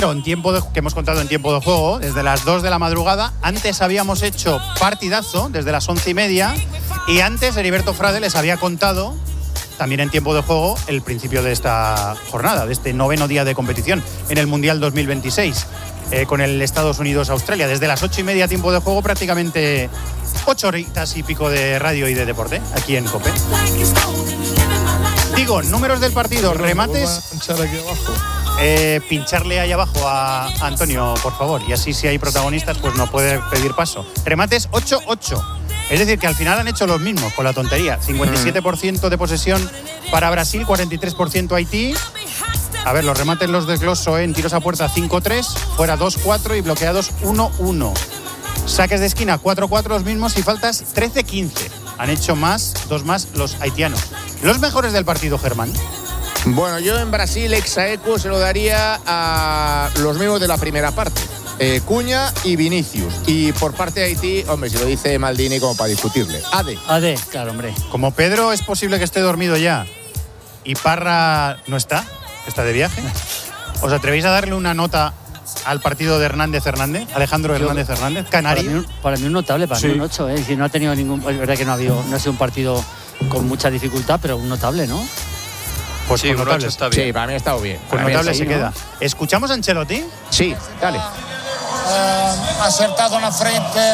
que hemos contado en tiempo de juego, desde las 2 de la madrugada. Antes habíamos hecho partidazo desde las 11:30 y antes Heriberto Frade les había contado, también en tiempo de juego, el principio de esta jornada, de este 9º día de competición en el Mundial 2026, con el Estados Unidos-Australia. Desde las 8:30 tiempo de juego, prácticamente 8 horitas y pico de radio y de deporte, aquí en COPE. Digo, números del partido, remates... pincharle ahí abajo a Antonio, por favor, y así si hay protagonistas pues no puede pedir paso. Remates 8-8, es decir que al final han hecho los mismos con la tontería. 57% de posesión para Brasil, 43% Haití. A ver, los remates los desgloso en tiros a puerta 5-3, fuera 2-4 y bloqueados 1-1. Saques de esquina 4-4 los mismos y faltas 13-15. Han hecho dos más los haitianos. Los mejores del partido, Germán. Bueno, yo en Brasil ex-aequo se lo daría a los mismos de la primera parte. Cuña y Vinicius. Y por parte de Haití, hombre, si lo dice Maldini como para discutirle. Ade, claro, hombre. Como Pedro es posible que esté dormido ya y Parra no está de viaje, ¿os atrevéis a darle una nota al partido de Alejandro Hernández Hernández, canario? Para mí un notable, para mí un 8. Es decir, no ha tenido ningún... Es verdad que no ha sido un partido con mucha dificultad, pero un notable, ¿no? Pues sí, con notable está bien. Sí, para mí ha estado bien. Con notable se queda. ¿Escuchamos a Ancelotti? Sí, dale. Acertado en la frente,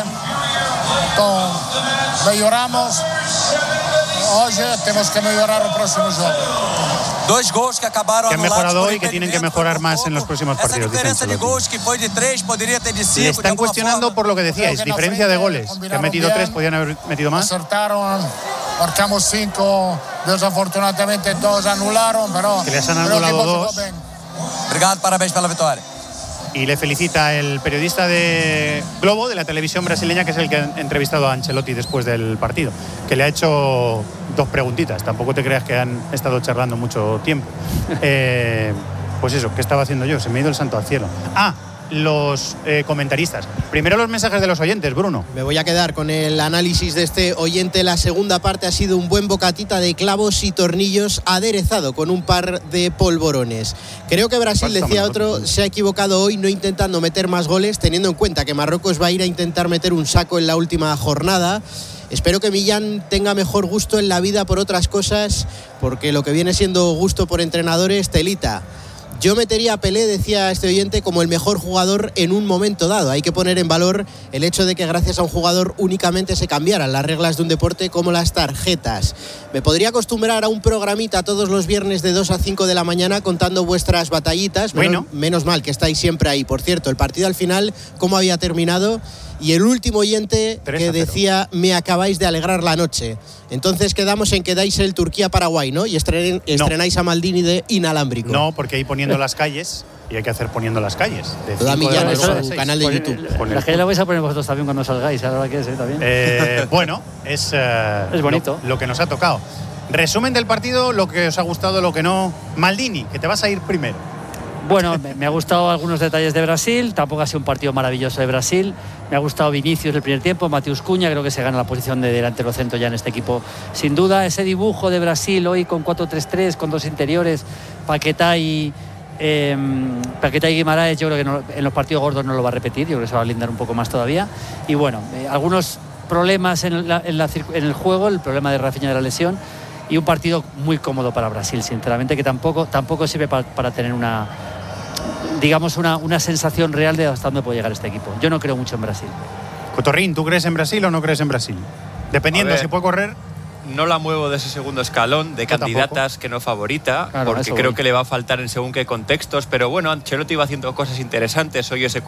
mejoramos. Hoy tenemos que mejorar el próximo juego. Dos gols que acabaron que han mejorado hoy y que tienen que mejorar más en los próximos partidos. De gols que fue de 3 podría tener 5. Le están cuestionando por lo que decíais, diferencia de goles. Que han metido 3, podían haber metido más. Acertaron, marcamos 5, desafortunadamente 2 anularon, pero que les han anulado 2. Obrigado, parabéns por la victoria. Y le felicita el periodista de Globo, de la televisión brasileña, que es el que ha entrevistado a Ancelotti después del partido, que le ha hecho 2 preguntitas. Tampoco te creas que han estado charlando mucho tiempo. Pues eso, ¿qué estaba haciendo yo? Se me ha ido el santo al cielo. Los comentaristas. Primero los mensajes de los oyentes, Bruno. Me voy a quedar con el análisis de este oyente. La segunda parte ha sido un buen bocatita de clavos y tornillos aderezado con un par de polvorones. Creo que Brasil, decía otro, se ha equivocado hoy no intentando meter más goles, teniendo en cuenta que Marruecos va a ir a intentar meter un saco en la última jornada. Espero que Millán tenga mejor gusto en la vida por otras cosas, porque lo que viene siendo gusto por entrenadores, telita. Yo metería a Pelé, decía este oyente, como el mejor jugador en un momento dado. Hay que poner en valor el hecho de que gracias a un jugador únicamente se cambiaran las reglas de un deporte como las tarjetas. Me podría acostumbrar a un programita todos los viernes de 2 a 5 de la mañana contando vuestras batallitas. Menos mal que estáis siempre ahí. Por cierto, el partido al final, ¿cómo había terminado? Y el último oyente que decía, me acabáis de alegrar la noche. Entonces quedamos en que dais el Turquía-Paraguay, ¿no? Y estrenáis a Maldini de inalámbrico. No, porque ahí poniendo las calles, y hay que hacer poniendo las calles. Toda Millán en su canal de YouTube. La calle la vais a poner vosotros también cuando salgáis, ahora que es, también. Bueno, es bonito. Lo que nos ha tocado. Resumen del partido, lo que os ha gustado, lo que no. Maldini, que te vas a ir primero. Bueno, me ha gustado algunos detalles de Brasil, tampoco ha sido un partido maravilloso de Brasil. Me ha gustado Vinicius el primer tiempo, Mateus Cuña, creo que se gana la posición de delantero centro ya en este equipo, sin duda. Ese dibujo de Brasil hoy con 4-3-3, con 2 interiores, Paquetá y Guimaraes, yo creo que en los partidos gordos no lo va a repetir, yo creo que se va a blindar un poco más todavía. Y bueno, algunos problemas en el juego, el problema de Rafinha de la lesión, y un partido muy cómodo para Brasil, sinceramente, que tampoco sirve para tener una sensación real de hasta dónde puede llegar este equipo. Yo no creo mucho en Brasil. Cotorrín, ¿tú crees en Brasil o no crees en Brasil? Dependiendo, si puede correr. No la muevo de ese segundo escalón de candidatas que no favorita, porque creo que le va a faltar en según qué contextos, pero bueno, Ancelotti va haciendo cosas interesantes. Hoy ese